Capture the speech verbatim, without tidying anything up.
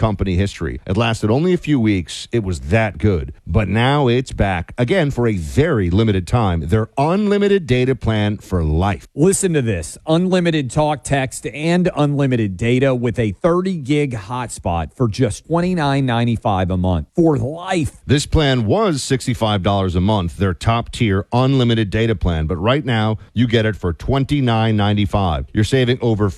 company history. It lasted only a few weeks. It was that good. But now it's back again for a very limited time. Their unlimited data plan for life. Listen to this. Unlimited talk, text, and unlimited data with a thirty gig hotspot for just twenty-nine ninety-five a month for life. This plan was sixty-five dollars a month, their top tier unlimited data plan. But right now, you get it for twenty-nine ninety-five. You're saving over